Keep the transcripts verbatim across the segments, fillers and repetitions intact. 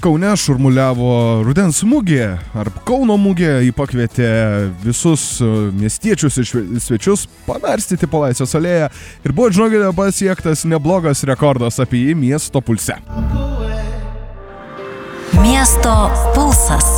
Kaune šurmuliavo rudens mugė ar Kauno mugė, jį pakvietė visus miestiečius ir svečius panarstyti po Laisvės alėją ir buvo, žinokite, pasiektas neblogas rekordas apie jį miesto pulse. Miesto pulsas.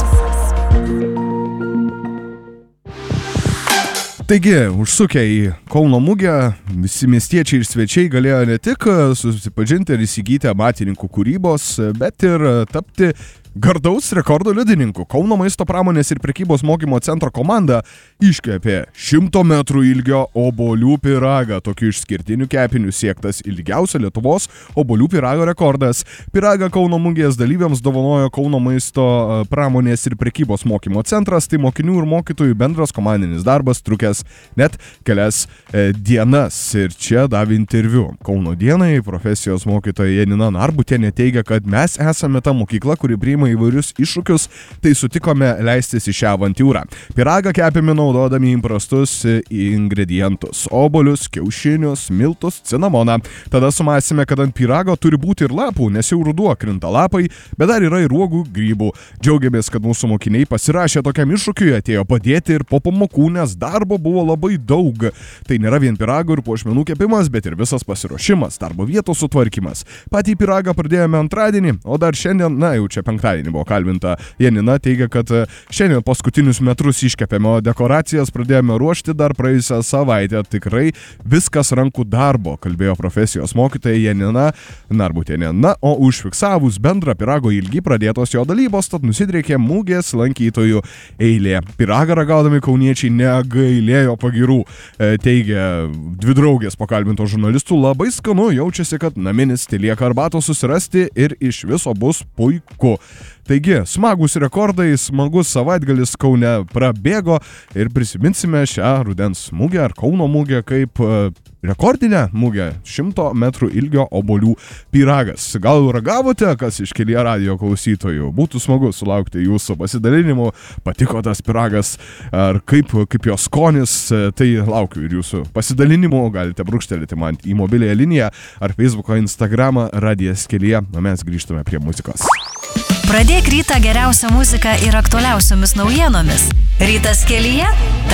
Taigi, užsukę į Kauno mugę, visi miestiečiai ir svečiai galėjo ne tik susipažinti ir įsigyti amatininkų kūrybos, bet ir tapti gardaus rekordo liudininku. Kauno maisto pramonės ir prekybos mokymo centro komanda iškepė šimto metrų ilgio obuolių pyragą. Tokiu išskirtiniu kepiniu siektas ilgiausio Lietuvos obuolių pyrago rekordas. Pyragą Kauno mugės dalyviams dovanojo Kauno maisto pramonės ir prekybos mokymo centras. Tai mokinių ir mokytojų bendras komandinis darbas, trukęs net kelias e, dienas. Ir čia davė interviu Kauno dienai profesijos mokytoja Janina Narbutienė teigia, kad mes esame ta mokykla, kuri priima įvairius iššūkius, tai sutikome leistis į šią avantiūrą. Pyragą kepėme naudodami įprastus ingredientus – obuolius, kiaušinius, miltus, cinamoną. Tada sumąstėme, kad ant pyrago turi būti ir lapų, nes jau ruduo krinta lapai, bet dar yra ir uogų, grybų. Džiaugiamės, kad mūsų mokiniai pasirašė tokiam iššūkiui, atėjo padėti ir po pamokų, nes darbo buvo labai daug. Tai nėra vien pyrago ir puošmenų kepimas, bet ir visas pasiruošimas, darbo vietos sutvarkymas. Patį pyragą pradėjome antradienį, o dar šiandien, na jau čia penktadienį buvo kalbinta. Janina teigia, kad šiandien paskutinius metrus iškepėme, o dekoracijas pradėjome ruošti dar praėjusią savaitę. Tikrai viskas rankų darbo, kalbėjo profesijos mokytoja Janina Narbutienė. Na, o užfiksavus bendrą pyrago ilgį pradėtos jo dalybos, tad nusidriekė mugės lankytojų eilė. Pyragą ragaudami kauniečiai negailėjo pagyrų, teigia dvi draugės pakalbinto žurnalistų. Labai skanu, jaučiasi, kad naminis telieka arbatos susirasti ir iš viso bus puiku. Taigi, smagus rekordai, smagus savaitgalis Kaune prabėgo ir prisiminsime šią rudens mugę ar Kauno mugę kaip rekordinę mugę šimto metrų ilgio obuolių pyragas. Gal ragavote, kas iš Kelyje radijo klausytojų? Būtų smagu sulaukti jūsų pasidalinimų, patiko tas pyragas ar kaip, kaip jo skonis, tai laukiu ir jūsų pasidalinimų. Galite brūkštelėti man į mobiliąją liniją ar Facebooką, Instagramą Radijas Kelyje, o mes grįžtame prie muzikos. Pradėk rytą geriausią muziką ir aktualiausiomis naujienomis. Rytas Kelyje.